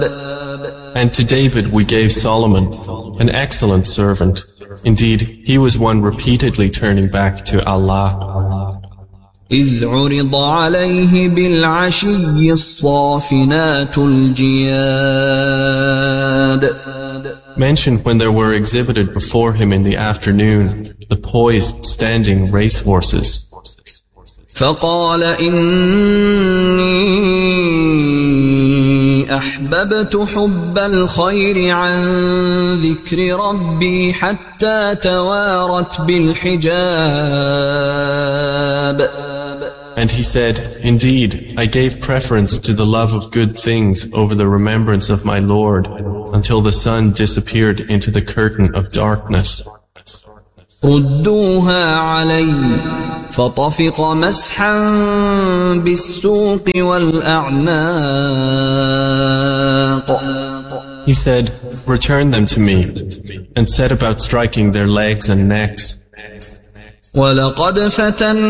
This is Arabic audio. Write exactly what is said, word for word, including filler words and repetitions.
And to David we gave Solomon, an excellent servant. Indeed, he was one repeatedly turning back to Allah. إذ عرض عليه بالعشي الصافنات الجياد. Mentioned when there were exhibited before him in the afternoon the poised standing racehorses. فقال إني أحببت حب الخير عن ذكر ربي حتى توارت بالحجاب. And he said, Indeed, I gave preference to the love of good things over the remembrance of my Lord, until the sun disappeared into the curtain of darkness. ردوها علي فطفق مسحا بالسوق والأعناق. He said, Return them to me, and set about striking their legs and necks. ولقد فتنا